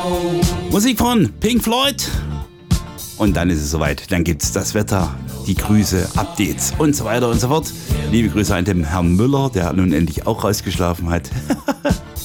Musik von Pink Floyd. Und dann ist es soweit. Dann gibt's das Wetter, die Grüße, Updates und so weiter und so fort. Liebe Grüße an den Herrn Müller, der nun endlich auch rausgeschlafen hat.